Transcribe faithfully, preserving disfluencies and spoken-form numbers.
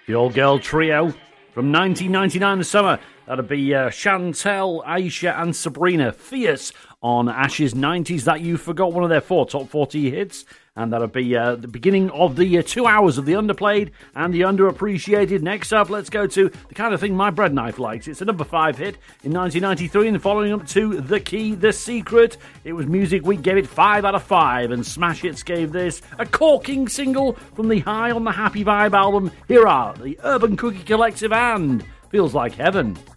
The All Girl Trio from nineteen ninety-nine, the summer. That'd be uh, Chantel, Aisha and Sabrina. Fierce on Ash's nineties That You Forgot, one of their four top forty hits. And that'll be uh, the beginning of the uh, two hours of the underplayed and the underappreciated. Next up, let's go to the kind of thing my bread knife likes. It's a number five hit in nineteen ninety-three, and following up to The Key, The Secret. It was Music Week gave it five out of five, and Smash Hits gave this a corking single from the High on the Happy Vibe album. Here are the Urban Cookie Collective and Feels Like Heaven.